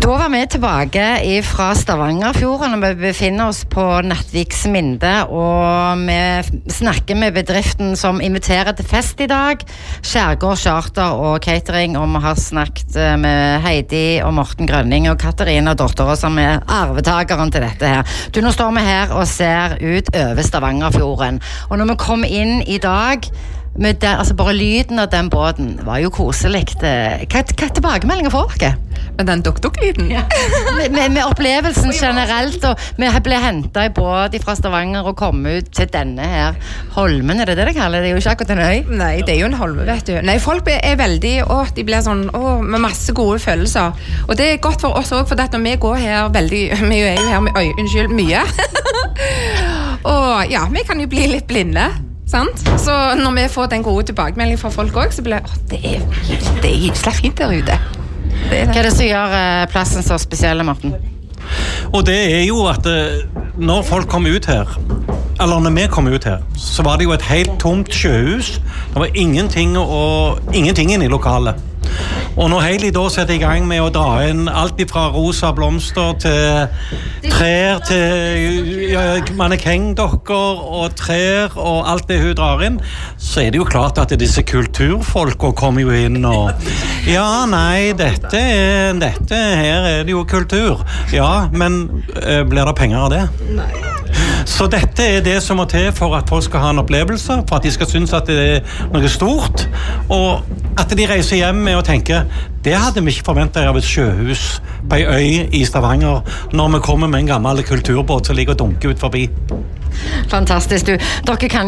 Da var vi tilbake fra Stavangerfjorden, og vi befinner oss på Nattviks Minde, og vi snakker med bedriften som inviterer til fest i dag, Skjærgård Charter og Catering, og vi har snakket med Heidi og Morten Grønning og Katarina Dotter, som arvetakeren til dette her. Du, nå står vi her og ser ut over Stavangerfjorden, og når vi kom inn i dag, med den, altså bare lyden av den båten var jo koselig. Hva tilbakemeldinger får dere? Med den duk-duk-lyden? Ja. med opplevelsen generelt, og vi ble hentet i båt fra Stavanger og kom ut til denne her Holmen, det det kaller? Det er jo ikke akkurat en øy. Nei, det er jo en holme, vet du. Nei, folk veldig, de blir sånn, med masse gode følelser. Og det er godt for oss også, for når vi går her veldig, vi er jo her med mye. Og ja, vi kan jo bli litt blinde. Sant? Så når vi får den gode tilbakemeldingen fra folk også, så blir det er slett fint der ute. Hva det som gjør plassen så spesiell, Morten? Og det er jo at når folk kom ut her, eller når vi kom ut her, så var det jo et helt tomt sjøhus. Det var ingenting inne i lokalet. Og når Heidi da setter i gang med å dra inn alt fra rosa blomster til trær, til mannekengdokker og trær og alt det hun drar inn, så er det jo klart at disse kulturfolkene kommer jo inn og ja, nei, dette her er det jo kultur. Ja, men blir det penger av det? Nei. Så dette er det som må til for at folk skal ha en opplevelse, for at de skal synes at det er noe stort, og at de reiser hjem med å tenke, det hadde vi ikke forventet av et sjøhus på en øy i Stavanger, når vi kommer med en gammel kulturbåt som ligger og dunker ut forbi. Fantastisk, du. Dere kan